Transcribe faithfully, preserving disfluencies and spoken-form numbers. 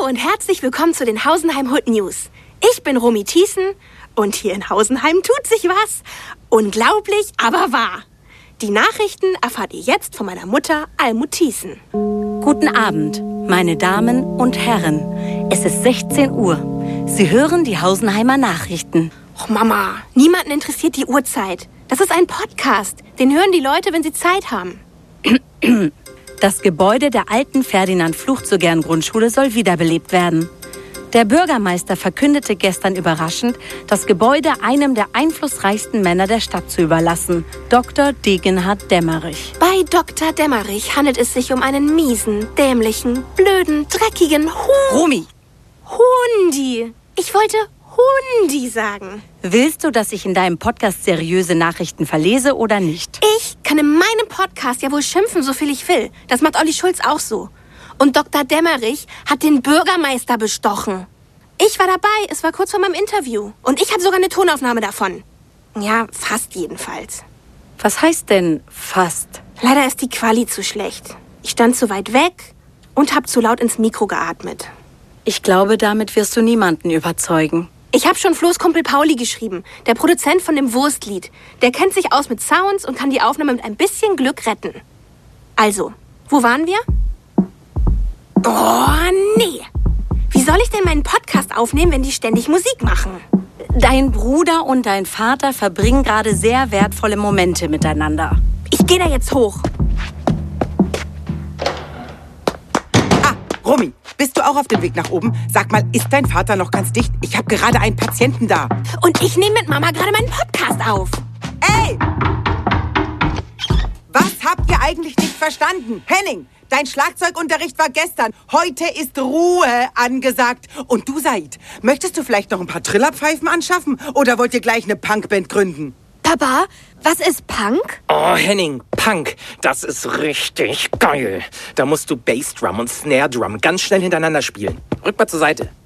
Hallo und herzlich willkommen zu den Hausenheim Hood News. Ich bin Romy Thiessen und hier in Hausenheim tut sich was. Unglaublich, aber wahr. Die Nachrichten erfahrt ihr jetzt von meiner Mutter Almut Thiessen. Guten Abend, meine Damen und Herren. Es ist sechzehn Uhr. Sie hören die Hausenheimer Nachrichten. Och Mama, niemanden interessiert die Uhrzeit. Das ist ein Podcast. Den hören die Leute, wenn sie Zeit haben. Das Gebäude der alten Ferdinand-Fluchzogern-Grundschule soll wiederbelebt werden. Der Bürgermeister verkündete gestern überraschend, das Gebäude einem der einflussreichsten Männer der Stadt zu überlassen, Doktor Degenhard Dämmerich. Bei Doktor Dämmerich handelt es sich um einen miesen, dämlichen, blöden, dreckigen Hu... Romy! Hundi! Ich wollte Hundi sagen. Willst du, dass ich in deinem Podcast seriöse Nachrichten verlese oder nicht? Ich kann in meinem Podcast ja wohl schimpfen, so viel ich will. Das macht Olli Schulz auch so. Und Doktor Dämmerich hat den Bürgermeister bestochen. Ich war dabei, es war kurz vor meinem Interview. Und ich habe sogar eine Tonaufnahme davon. Ja, fast jedenfalls. Was heißt denn fast? Leider ist die Quali zu schlecht. Ich stand zu weit weg und habe zu laut ins Mikro geatmet. Ich glaube, damit wirst du niemanden überzeugen. Ich habe schon Flo's Kumpel Pauli geschrieben, der Produzent von dem Wurstlied. Der kennt sich aus mit Sounds und kann die Aufnahme mit ein bisschen Glück retten. Also, wo waren wir? Oh, nee. Wie soll ich denn meinen Podcast aufnehmen, wenn die ständig Musik machen? Dein Bruder und dein Vater verbringen gerade sehr wertvolle Momente miteinander. Ich gehe da jetzt hoch. Ah, Romy, bist du auch auf dem Weg nach oben? Sag mal, ist dein Vater noch ganz dicht? Ich habe gerade einen Patienten da. Und ich nehme mit Mama gerade meinen Podcast auf. Ey! Was habt ihr eigentlich nicht verstanden? Henning, dein Schlagzeugunterricht war gestern. Heute ist Ruhe angesagt. Und du, Said, möchtest du vielleicht noch ein paar Trillerpfeifen anschaffen? Oder wollt ihr gleich eine Punkband gründen? Papa, was ist Punk? Oh, Henning, Punk, das ist richtig geil. Da musst du Bassdrum und Snare Drum ganz schnell hintereinander spielen. Rück mal zur Seite.